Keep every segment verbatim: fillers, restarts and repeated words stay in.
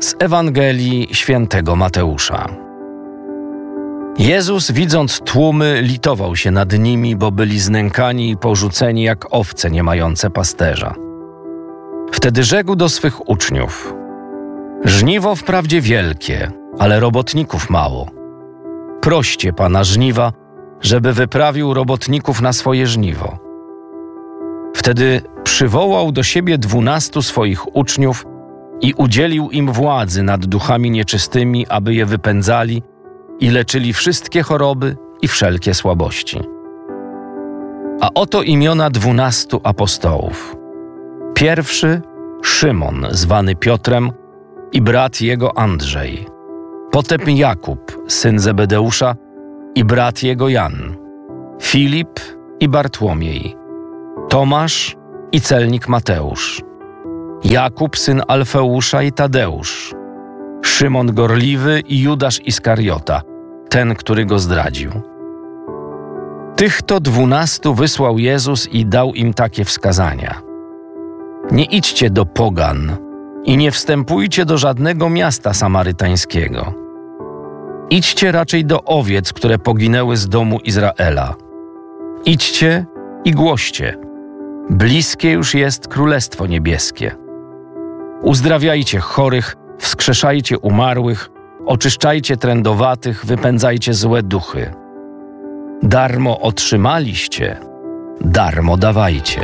Z Ewangelii Świętego Mateusza. Jezus, widząc tłumy, litował się nad nimi, bo byli znękani i porzuceni jak owce nie mające pasterza. Wtedy rzekł do swych uczniów: żniwo wprawdzie wielkie, ale robotników mało. Proście Pana żniwa, żeby wyprawił robotników na swoje żniwo. Wtedy przywołał do siebie dwunastu swoich uczniów i udzielił im władzy nad duchami nieczystymi, aby je wypędzali i leczyli wszystkie choroby i wszelkie słabości. A oto imiona dwunastu apostołów. Pierwszy Szymon, zwany Piotrem, i brat jego Andrzej. Potem Jakub, syn Zebedeusza, i brat jego Jan. Filip i Bartłomiej. Tomasz i celnik Mateusz. Jakub, syn Alfeusza, i Tadeusz. Szymon Gorliwy i Judasz Iskariota, ten, który go zdradził. Tych to dwunastu wysłał Jezus i dał im takie wskazania: nie idźcie do pogan i nie wstępujcie do żadnego miasta samarytańskiego. Idźcie raczej do owiec, które poginęły z domu Izraela. Idźcie i głoście: bliskie już jest Królestwo Niebieskie. Uzdrawiajcie chorych, wskrzeszajcie umarłych, oczyszczajcie trędowatych, wypędzajcie złe duchy. Darmo otrzymaliście, darmo dawajcie.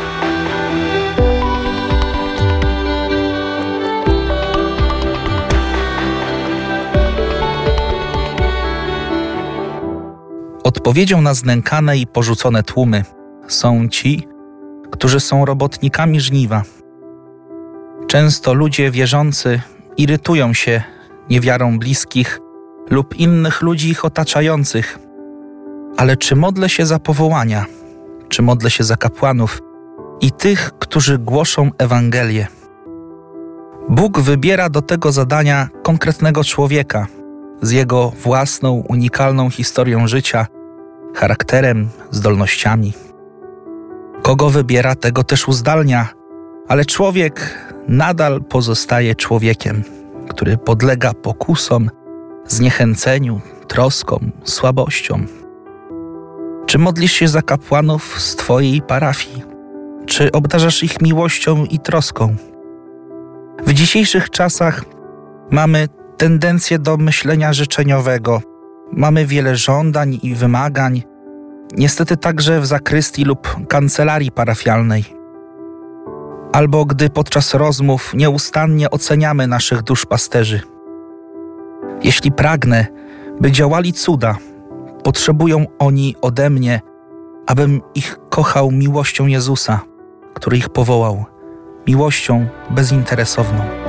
Odpowiedzią na znękane i porzucone tłumy są ci, którzy są robotnikami żniwa. Często ludzie wierzący irytują się niewiarą bliskich lub innych ludzi ich otaczających. Ale czy modlę się za powołania, czy modlę się za kapłanów i tych, którzy głoszą Ewangelię? Bóg wybiera do tego zadania konkretnego człowieka z jego własną, unikalną historią życia, charakterem, zdolnościami. Kogo wybiera, tego też uzdalnia, ale człowiek nadal pozostaje człowiekiem, który podlega pokusom, zniechęceniu, troskom, słabościom. Czy modlisz się za kapłanów z twojej parafii? Czy obdarzasz ich miłością i troską? W dzisiejszych czasach mamy tendencję do myślenia życzeniowego. Mamy wiele żądań i wymagań, niestety także w zakrystii lub kancelarii parafialnej. Albo gdy podczas rozmów nieustannie oceniamy naszych duszpasterzy. Jeśli pragnę, by działali cuda, potrzebują oni ode mnie, abym ich kochał miłością Jezusa, który ich powołał, miłością bezinteresowną.